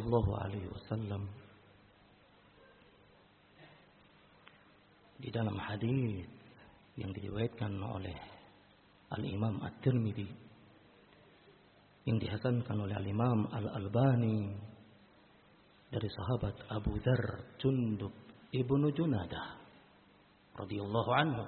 sallallahu alaihi wasallam di dalam hadis yang diriwayatkan oleh Al-Imam At-Tirmidzi yang dihasankan oleh Al-Imam Al-Albani dari sahabat Abu Dzar Jundub ibnu Junadah radhiyallahu anhu,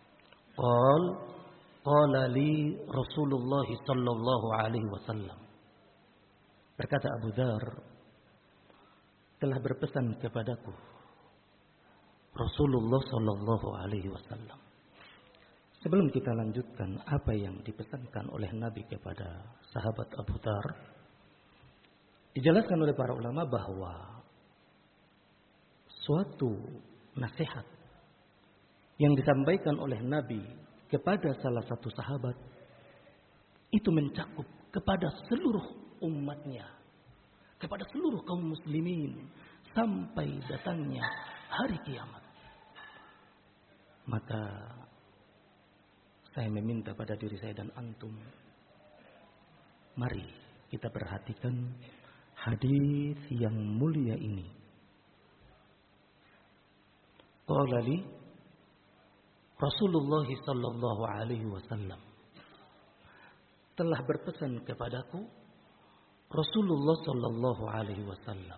qala li Rasulullah sallallahu alaihi wasallam, berkata Abu Dzar, telah berpesan kepadaku Rasulullah sallallahu alaihi wasallam. Sebelum kita lanjutkan apa yang dipesankan oleh Nabi kepada sahabat Abu Dzar, dijelaskan oleh para ulama bahwa suatu nasihat yang disampaikan oleh Nabi kepada salah satu sahabat itu mencakup kepada seluruh umatnya, kepada seluruh kaum muslimin sampai datangnya hari kiamat. Maka saya meminta pada diri saya dan antum, mari kita perhatikan hadis yang mulia ini. Qala li Rasulullah sallallahu alaihi wasallam, telah berpesan kepadaku Rasulullah sallallahu alaihi wasallam,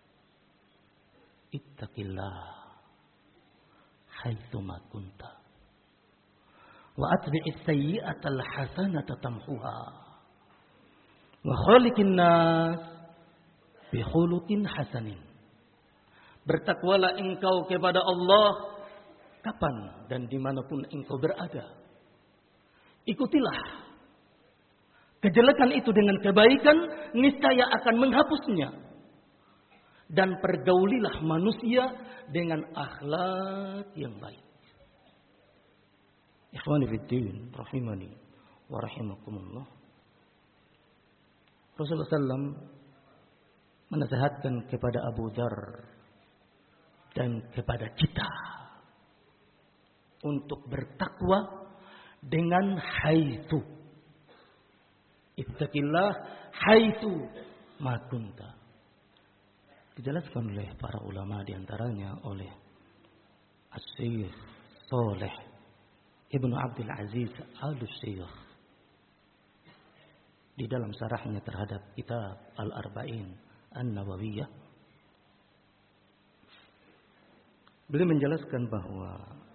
ittaqillah haitsu ma kunta wa atbi'is sayyi'atal hasanata tamhuha wa khaliqin nas bi khuluqin hasanin. Bertakwalah engkau kepada Allah kapan dan dimanapun engkau berada. Ikutilah kejelekan itu dengan kebaikan, niscaya akan menghapusnya. Dan pergaulilah manusia dengan akhlak yang baik. Ikhwani fiddin, rahimani wa rahimakumullah. Rasulullah SAW menasihatkan kepada Abu Dzar dan kepada kita untuk bertakwa dengan haitsu. Ittaqillah haitsu ma kunta. Dijelaskan oleh para ulama, diantaranya oleh Asy-Syaikh Shalih Ibnu Abdul Aziz Al-Syaikh di dalam syarahnya terhadap kitab Al-Arba'in An-Nawawiyah. Beliau menjelaskan bahwa